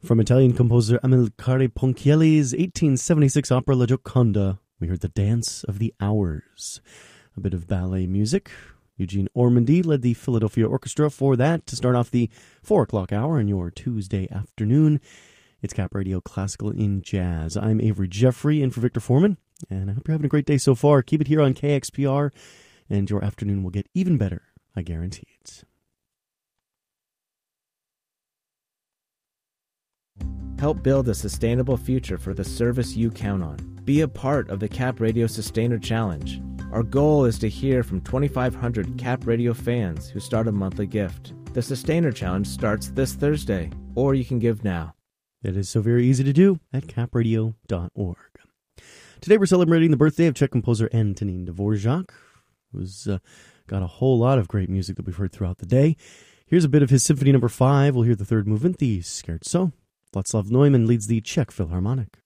From Italian composer Amilcare Ponchielli's 1876 opera La Gioconda, we heard The Dance of the Hours. A bit of ballet music. Eugene Ormandy led the Philadelphia Orchestra for that to start off the 4 o'clock hour on your Tuesday afternoon. It's Cap Radio Classical in Jazz. I'm Avery Jeffrey in for Victor Foreman, and I hope you're having a great day so far. Keep it here on KXPR, and your afternoon will get even better, I guarantee it. Help build a sustainable future for the service you count on. Be a part of the Cap Radio Sustainer Challenge. Our goal is to hear from 2,500 Cap Radio fans who start a monthly gift. The Sustainer Challenge starts this Thursday, or you can give now. It is so very easy to do at capradio.org. Today we're celebrating the birthday of Czech composer Antonín Dvořák, who's got a whole lot of great music that we've heard throughout the day. Here's a bit of his Symphony No. 5. We'll hear the third movement, the Scherzo. Václav Neumann leads the Czech Philharmonic.